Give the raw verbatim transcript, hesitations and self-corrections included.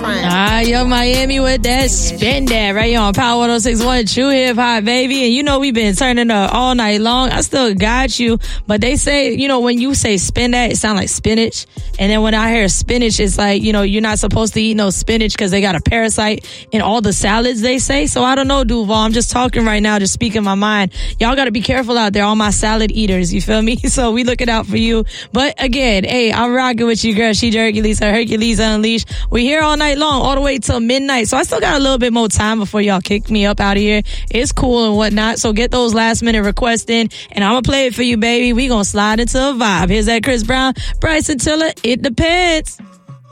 trend. Ah, Young Miami with that spin that right here on Power one oh six point one, True Hip Hop, baby. And you know we've been turning up all night long. I still got you. But they say, you know, when you say spin that, it sounds like spinach. And then when I hear spinach, it's like, you know, you're not supposed to eat no spinach because they got a parasite in all the salads, they say. So I don't know, Duval. I'm just talking right now, just speaking my mind. Y'all got to be careful out there, all my salad eaters. You feel me? So we looking out for you. But again, hey, I'm rocking with you, girl. She Hercules, her Hercules Unleashed. We're here all night long, all the way till midnight. So I still got a little bit more time before y'all kick me up out of here. It's cool and whatnot. So get those last minute requests in, and I'm going to play it for you, baby. We going to slide into a vibe. Here's that Chris Brown, Bryson Tiller. It depends.